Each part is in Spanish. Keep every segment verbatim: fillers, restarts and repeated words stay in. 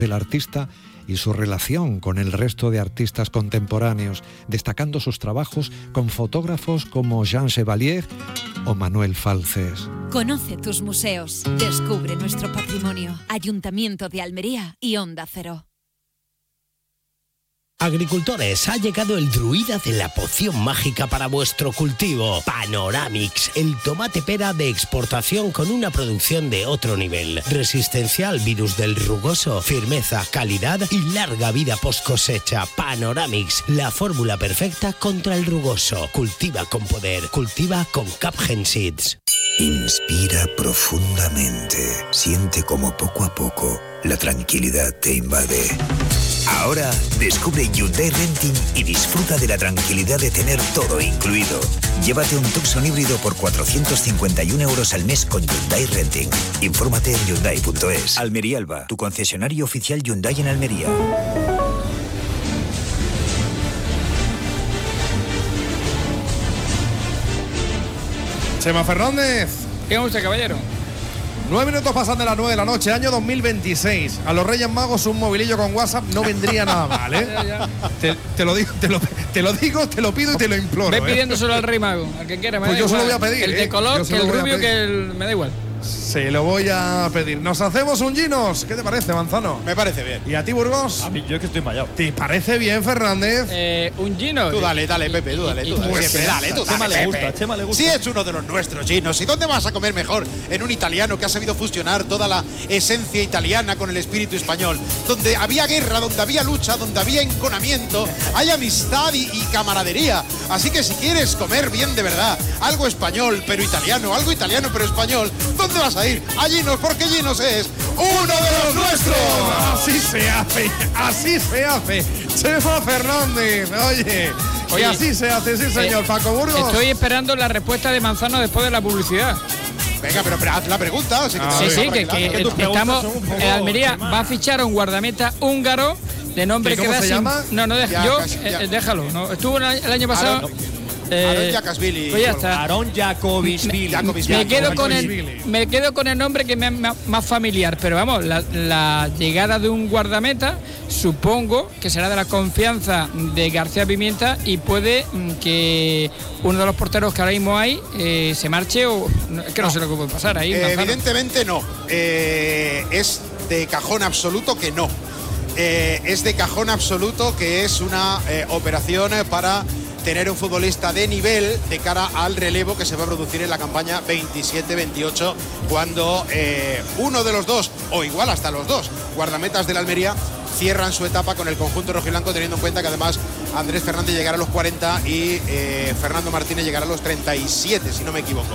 del artista y su relación con el resto de artistas contemporáneos, destacando sus trabajos con fotógrafos como Jean Chevalier o Manuel Falces. Conoce tus museos, descubre nuestro patrimonio. Ayuntamiento de Almería y Onda Cero. Agricultores, ha llegado el druida de la poción mágica para vuestro cultivo. Panoramix, el tomate pera de exportación con una producción de otro nivel. Resistencia al virus del rugoso, firmeza, calidad y larga vida post cosecha. Panoramix, la fórmula perfecta contra el rugoso. Cultiva con poder, cultiva con Capgen Seeds. Inspira profundamente. Siente como poco a poco la tranquilidad te invade. Ahora descubre Hyundai Renting y disfruta de la tranquilidad de tener todo incluido. Llévate un Tucson híbrido por cuatrocientos cincuenta y un euros al mes con Hyundai Renting. Infórmate en Hyundai punto es. Almería Alba, tu concesionario oficial Hyundai en Almería. Chema Fernández. Dígame usted, caballero. Nueve minutos pasan de las nueve de la noche, año dos mil veintiséis. A los Reyes Magos un movilillo con WhatsApp no vendría nada mal, ¿eh? Ya, ya. Te, te lo digo, te lo, te lo digo, te lo pido y te lo imploro. Ve ¿eh? pidiéndoselo al Rey Mago, al que quiera. Me Pues da yo se lo igual. voy a pedir, El de ¿eh? color, Yo se que lo el voy a rubio, pedir. que el. Me da igual. Se lo voy a pedir. Nos hacemos un Ginos. ¿Qué te parece, Manzano? Me parece bien. ¿Y a ti, Burgos? A mí, yo es que estoy mallado. ¿Te parece bien, Fernández? Eh, un Gino. Tú dale, dale, Pepe, tú dale, tú dale. Pues Siempre dale, tú Chema dale, le Pepe. gusta, Chema le gusta. Sí, es uno de los nuestros, Ginos. ¿Y dónde vas a comer mejor? En un italiano que ha sabido fusionar toda la esencia italiana con el espíritu español. Donde había guerra, donde había lucha, donde había enconamiento, hay amistad y, y camaradería. Así que si quieres comer bien de verdad, algo español pero italiano, algo italiano pero español, ¿dónde vas a ir? A Ginos, porque Ginos es uno de los nuestros. Así se hace, así se hace. Chema Fernández, oye. Oye, y así se hace, sí, señor. Eh, Paco Burgos. Estoy esperando la respuesta de Manzano después de la publicidad. Venga, pero, pero haz la pregunta. Así que Ah, te Sí, la sí, dejo que, para que, adelante. que tus preguntas estamos. son un poco, En Almería Chema. va a fichar a un guardameta húngaro de nombre ¿Que que cómo da se sin- llama? No, no, deja, Ya, yo, casi, ya. eh, déjalo. No, estuvo el año- el año pasado. Aaron- eh, Aaron Jakashvili. pues ya está. Aaron Jakobisvili. Jakobisvili. Me quedo, con Jakobisvili. el, me quedo con el nombre que me es más más familiar, pero vamos, la, la llegada de un guardameta supongo que será de la confianza de García Pimienta y puede mm, que uno de los porteros que ahora mismo hay eh, se marche o no, es que no, sé lo que puede pasar ahí. Eh, Manzano. evidentemente no. Eh, es de cajón absoluto que no. Eh, es de cajón absoluto que es una eh, operación para tener un futbolista de nivel de cara al relevo que se va a producir en la campaña veintisiete veintiocho, cuando eh, uno de los dos, o igual hasta los dos, guardametas de la Almería cierran su etapa con el conjunto rojiblanco, teniendo en cuenta que además Andrés Fernández llegará a los cuarenta y eh, Fernando Martínez llegará a los treinta y siete, si no me equivoco.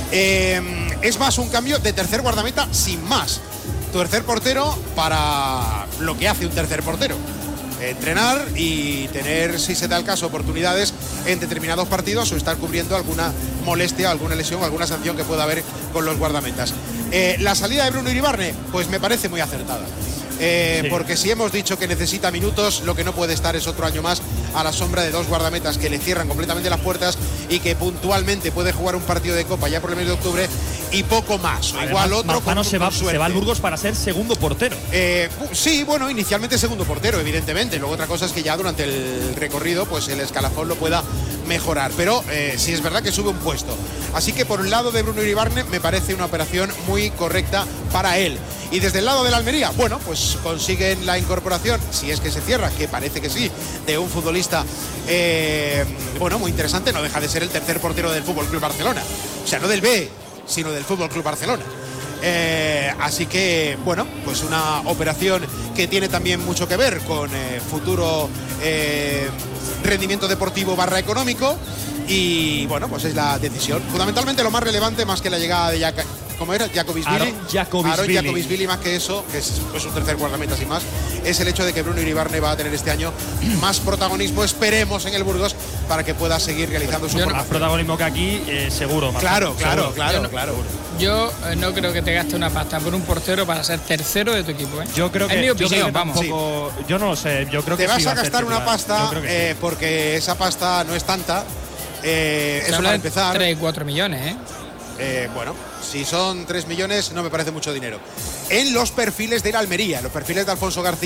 Eh, es más un cambio de tercer guardameta sin más. Tercer portero para lo que hace un tercer portero. Entrenar y tener, si se da el caso, oportunidades en determinados partidos o estar cubriendo alguna molestia, alguna lesión, alguna sanción que pueda haber con los guardametas. Eh, la salida de Bruno Iribarne, pues me parece muy acertada. Eh, Sí. Porque si hemos dicho que necesita minutos, lo que no puede estar es otro año más a la sombra de dos guardametas que le cierran completamente las puertas y que puntualmente puede jugar un partido de Copa ya por el mes de octubre y poco más. O igual otro Manzano con, se va, con suerte. se va al Burgos para ser segundo portero. Eh, sí, bueno, inicialmente segundo portero, evidentemente. Luego otra cosa es que ya durante el recorrido, pues el escalafón lo pueda mejorar. Pero eh, sí es verdad que sube un puesto. Así que por el lado de Bruno Iribarne me parece una operación muy correcta para él. Y desde el lado de la Almería, bueno, pues consiguen la incorporación, si es que se cierra, que parece que sí, de un futbolista, eh, bueno, muy interesante. No deja de ser el tercer portero del F C Barcelona. O sea, no del B, sino del F C Barcelona. Eh, así que, bueno, pues una operación que tiene también mucho que ver con eh, futuro eh, rendimiento deportivo barra económico. Y bueno, pues es la decisión. Fundamentalmente lo más relevante, más que la llegada de Jaca, ¿cómo era? Jakobisvili. Aaron Jakobisvili. Aaron Jakobisvili, más que eso, que es pues, un tercer guardameta sin más, es el hecho de que Bruno Iribarne va a tener este año más protagonismo, esperemos, en el Burgos, para que pueda seguir realizando su Más formación. protagonismo que aquí, eh, seguro. Manzano, Claro, claro, seguro. claro, Yo no- claro. Yo eh, no creo que te gaste una pasta por un portero para ser tercero de tu equipo. ¿eh? Yo creo que, es mi yo opinión, creo que vamos. tampoco- yo no lo sé, yo creo Te que vas sí a va ser gastar una titular. pasta Yo creo que sí. eh, porque esa pasta no es tanta. Eh, Se eso habla para de empezar. tres, cuatro millones, ¿eh? Eh, bueno, si son tres millones no me parece mucho dinero. En los perfiles de la Almería, los perfiles de Alfonso García.